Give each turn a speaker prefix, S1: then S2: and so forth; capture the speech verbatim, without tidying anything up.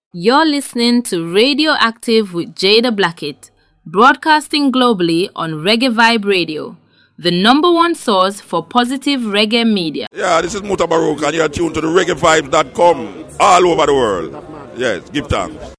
S1: You're listening to Radioactive with Jada Blackett, broadcasting globally on Reggae Vibe Radio, the number one source for positive reggae media.
S2: Yeah, this is Muta Baruch and you're tuned to the reggae vibes dot com all over the world. Yes, give thanks.